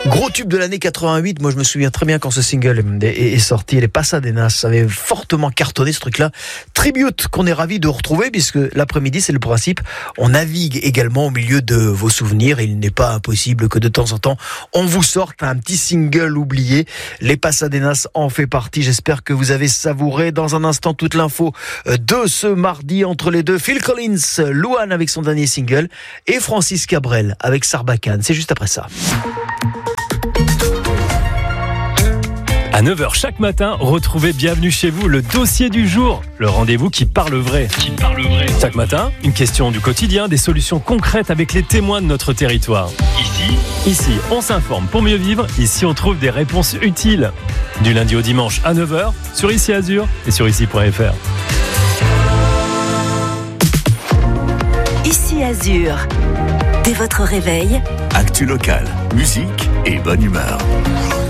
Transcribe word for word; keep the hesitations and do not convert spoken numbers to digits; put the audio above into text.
Gros tube de l'année quatre-vingt-huit, moi je me souviens très bien quand ce single est, est, est sorti, les Pasadenas, ça avait fortement cartonné ce truc-là. Tribute qu'on est ravis de retrouver puisque l'après-midi c'est le principe, on navigue également au milieu de vos souvenirs. Il n'est pas impossible que de temps en temps on vous sorte un petit single oublié. Les Pasadenas en fait partie, j'espère que vous avez savouré. Dans un instant toute l'info de ce mardi entre les deux, Phil Collins, Luan avec son dernier single et Francis Cabrel avec Sarbacane, c'est juste après ça. À neuf heures chaque matin, retrouvez Bienvenue chez vous, le dossier du jour, le rendez-vous qui parle vrai. Qui parle vrai. Chaque matin, une question du quotidien, des solutions concrètes avec les témoins de notre territoire. Ici, ici, on s'informe pour mieux vivre. Ici, on trouve des réponses utiles. Du lundi au dimanche à neuf heures sur Ici Azur et sur ici point f r. Ici Azur. Dès votre réveil, actu locale, musique et bonne humeur.